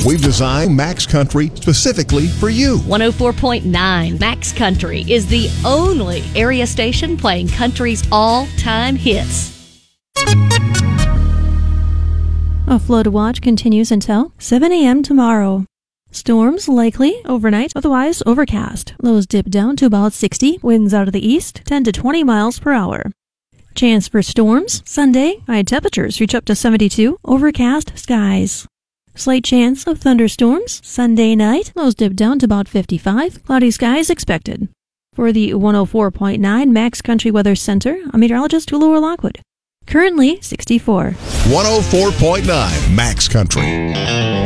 We've designed Max Country specifically for you. 104.9 Max Country is the only area station playing country's all-time hits. A flood watch continues until 7 a.m. tomorrow. Storms likely overnight, otherwise overcast. Lows dip down to about 60. Winds out of the east, 10 to 20 miles per hour. Chance for storms Sunday. High temperatures reach up to 72. Overcast skies. Slight chance of thunderstorms Sunday night. Lows dip down to about 55. Cloudy skies expected. For the 104.9 Max Country Weather Center, I'm meteorologist Lower Lockwood. Currently 64. 104.9 Max Country.